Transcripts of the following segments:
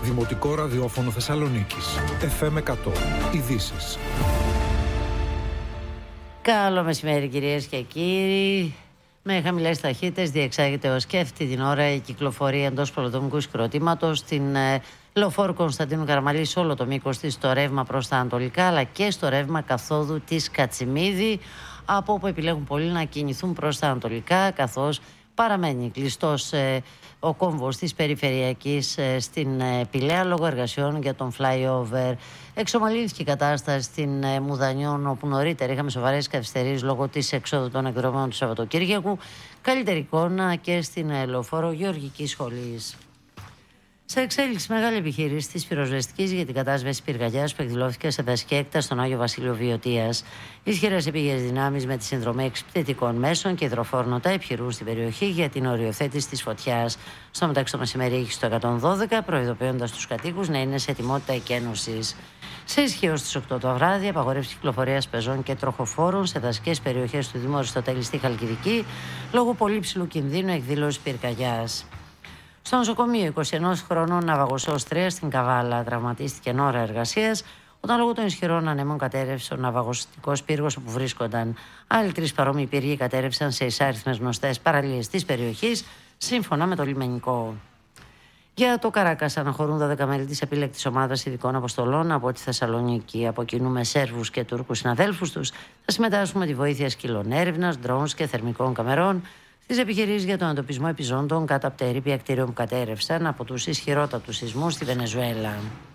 Δημοτικό ραδιόφωνο Θεσσαλονίκης. FM 100. Ειδήσεις. Καλό μεσημέρι κυρίες και κύριοι. Με χαμηλές ταχύτητες διεξάγεται ως και αυτή την ώρα η κυκλοφορία εντός πολεοδομικού συγκροτήματος στην λεωφόρου Κωνσταντίνου Καραμαλή σε όλο το μήκος της, στο ρεύμα προς τα ανατολικά, αλλά και στο ρεύμα καθόδου της Κατσιμίδη, από όπου επιλέγουν πολλοί να κινηθούν προς τα ανατολικά, καθώς παραμένει κλειστός ο κόμβος της περιφερειακής στην Πηλαία λόγω εργασιών για τον flyover. Εξομαλύνθηκε η κατάσταση στην Μουδανιών, όπου νωρίτερα είχαμε σοβαρές καθυστερήσεις λόγω της εξόδου των εκδρομών του Σαββατοκύριακου. Καλύτερη εικόνα και στην λεωφόρο Γεωργικής Σχολής. Σε εξέλιξη μεγάλη επιχείρηση της πυροσβεστικής για την κατάσβεση πυρκαγιάς που εκδηλώθηκε σε δασική έκταση στον Άγιο Βασίλειο Βιωτίας. Ισχυρές επίγειες δυνάμεις με τη συνδρομή εξυπηρετικών μέσων και υδροφόρνοτα επιχειρούν στην περιοχή για την οριοθέτηση της φωτιάς. Στο μεταξύ το μεσημέρι έχει στο 112, προειδοποιώντας τους κατοίκους να είναι σε ετοιμότητα εκένωσης. Σε ισχύ ως τις 8 το βράδυ, απαγορεύση κυκλοφορίας πεζών και τροχοφόρων σε δασικές περιοχές του Δήμου Αριστοτέλη στη Χαλκιδική λόγω πολύ ψηλού κινδύνου εκδήλωσης πυρκαγιάς. Στο νοσοκομείο, 21 χρονών ναυαγός Αυστρίας στην Καβάλα τραυματίστηκε εν ώρα εργασίας όταν λόγω των ισχυρών ανέμων κατέρευσε ο ναυαγωστικός πύργος όπου βρίσκονταν. Άλλοι 3 παρόμοιοι πύργοι κατέρευσαν σε εισάριθμες γνωστές παραλίες της περιοχής, σύμφωνα με το λιμενικό. Για το Καράκας αναχωρούν 12 μέλη της επίλεκτης ομάδας ειδικών αποστολών από τη Θεσσαλονίκη. Από κοινού με Σέρβους και Τούρκους συναδέλφους τους θα συμμετάσχουν με τη βοήθεια σκύλων έρευνας, ντρόουνς και θερμικών καμερών στις επιχειρήσεις για τον εντοπισμό επιζώντων κάτω από τα ερείπια κτίριων που κατέρευσαν από τους ισχυρότατους σεισμούς στη Βενεζουέλα.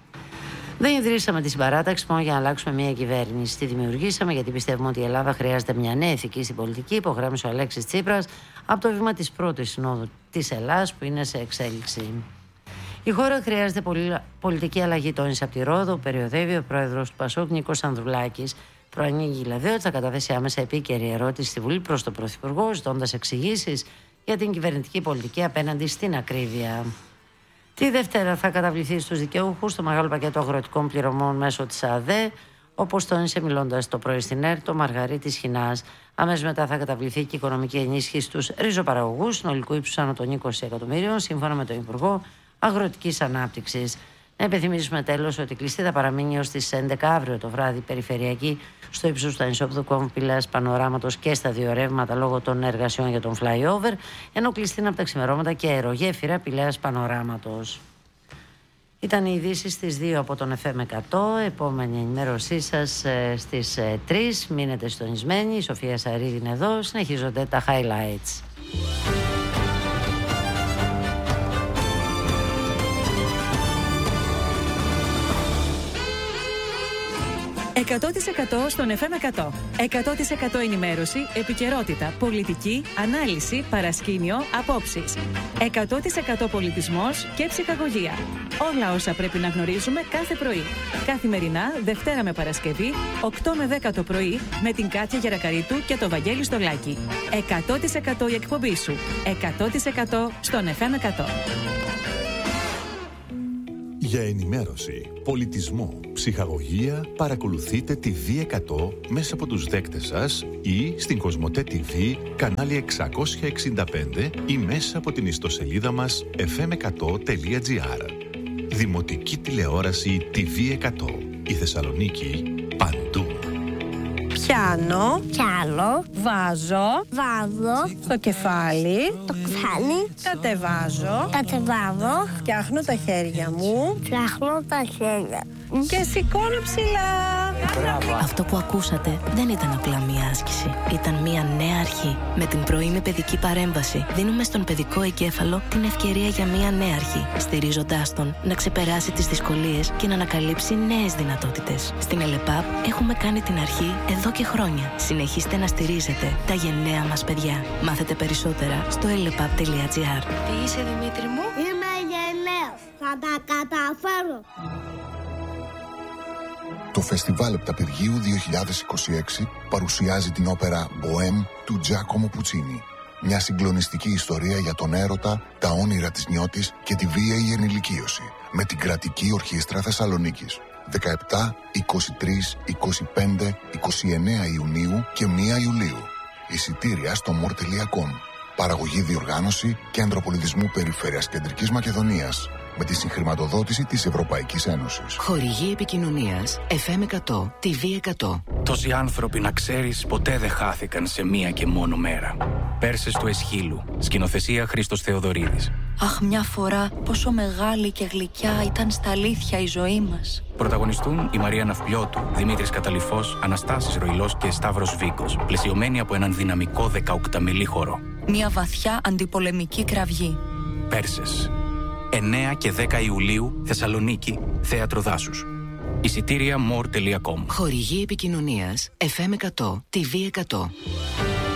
Δεν ιδρύσαμε τη συμπαράταξη μόνο για να αλλάξουμε μια κυβέρνηση. Τη δημιουργήσαμε γιατί πιστεύουμε ότι η Ελλάδα χρειάζεται μια νέα ηθική στην πολιτική, υπογράμμισε ο Αλέξης Τσίπρας από το βήμα της πρώτης συνόδου της Ελλάδας που είναι σε εξέλιξη. Η χώρα χρειάζεται πολιτική αλλαγή, τόνισε από τη Ρόδο, περιοδεύει ο πρόεδρος του ΠΑΣΟΚ Νίκος Ανδρουλάκης. Προανοίγει δηλαδή ότι θα καταθέσει άμεσα επίκαιρη ερώτηση στη Βουλή προς τον Πρωθυπουργό, ζητώντας εξηγήσεις για την κυβερνητική πολιτική απέναντι στην ακρίβεια. Τη Δευτέρα θα καταβληθεί στους δικαιούχους το μεγάλο πακέτο αγροτικών πληρωμών μέσω της ΑΔΕ, όπως τόνισε μιλώντας το πρωί στην ΕΡΤ ο Μαργαρίτης Χινάς. Αμέσως μετά θα καταβληθεί και η οικονομική ενίσχυση στους ριζοπαραγωγούς συνολικού ύψους άνω των 20 εκατομμύριων, σύμφωνα με τον Υπουργό Αγροτικής Ανάπτυξης. Να υπενθυμίσουμε τέλος ότι κλειστή θα παραμείνει ως τις 11 αύριο το βράδυ περιφερειακή στο ύψος του ανισόπεδου κόμβου Πηλαίας Πανοράματος και στα δύο ρεύματα λόγω των εργασιών για τον flyover, ενώ κλειστή είναι από τα ξημερώματα και αερογέφυρα Πηλαίας Πανοράματος. Ήταν οι ειδήσεις στις 2 από τον FM 100. Επόμενη ενημέρωσή σας στις 3. Μείνετε συντονισμένοι. Η Σοφία Σαρίδη είναι εδώ. Συνεχίζονται τα highlights. 100% στον FM 100. 100% ενημέρωση, επικαιρότητα, πολιτική, ανάλυση, παρασκήνιο, απόψεις. 100% πολιτισμός και ψυχαγωγία. Όλα όσα πρέπει να γνωρίζουμε κάθε πρωί. Καθημερινά, Δευτέρα με Παρασκευή, 8 με 10 το πρωί, με την Κάτια Γερακαρίτου και το Βαγγέλη Στολάκη. 100% η εκπομπή σου. 100% στον FM 100. Για ενημέρωση, πολιτισμό, ψυχαγωγία, παρακολουθείτε τη V100 μέσα από τους δέκτες σας ή στην Κοσμοτέ TV, κανάλι 665 ή μέσα από την ιστοσελίδα μας fm100.gr. Δημοτική τηλεόραση TV100. Η Θεσσαλονίκη παντού. Πιάνω. Πιάνω. Βάζω. Βάζω. Στο κεφάλι. Το κεφάλι. Κατεβάζω. Κατεβάζω. Φτιάχνω τα χέρια μου. Φτιάχνω τα χέρια. Και σηκώνω ψηλά. Αυτό που ακούσατε δεν ήταν απλά μία άσκηση. Ήταν μία νέα αρχή. Με την πρωινή παιδική παρέμβαση δίνουμε στον παιδικό εγκέφαλο την ευκαιρία για μία νέα αρχή, στηρίζοντάς τον να ξεπεράσει τις δυσκολίες και να ανακαλύψει νέες δυνατότητες. Στην ΕΛΕΠΑΠ έχουμε κάνει την αρχή εδώ και χρόνια. Συνεχίστε να στηρίζετε τα γενναία μας παιδιά. Μάθετε περισσότερα στο elepap.gr. Τι είσαι, Δημήτρη μου? Είμαι γενναίος. Θα τα καταφέρω. Το Φεστιβάλ Επταπηργίου 2026 παρουσιάζει την όπερα «Μποέμ» του Τζάκομο Πουτσίνι. Μια συγκλονιστική ιστορία για τον έρωτα, τα όνειρα της νιώτης και τη βίαιη ενηλικίωση. Με την Κρατική Ορχήστρα Θεσσαλονίκης. 17, 23, 25, 29 Ιουνίου και 1 Ιουλίου. Εισιτήρια στο more.com. Παραγωγή, διοργάνωση, Κέντρο Πολιτισμού Περιφέρειας Κεντρικής Μακεδονίας. με τη συγχρηματοδότηση της Ευρωπαϊκής Ένωσης. Χορηγή επικοινωνίας FM 100, TV 100. Τόσοι άνθρωποι, να ξέρεις, ποτέ δεν χάθηκαν σε μία και μόνο μέρα. Πέρσες του Εσχύλου. Σκηνοθεσία Χρήστος Θεοδωρίδης. Αχ, μια φορά πόσο μεγάλη και γλυκιά ήταν στα αλήθεια η ζωή μας. Πρωταγωνιστούν η Μαρία Ναυπλιώτου, Δημήτρης Καταλυφός, Αναστάσης Ροϊλός και Σταύρος Βίκος, πλαισιωμένοι από έναν δυναμικό 18μελή χορό. Μια βαθιά αντιπολεμική κραυγή. Πέρσες. 9 και 10 Ιουλίου, Θεσσαλονίκη, Θέατρο Δάσους. Εισιτήρια more.com. Χορηγή επικοινωνίας FM 100, TV 100.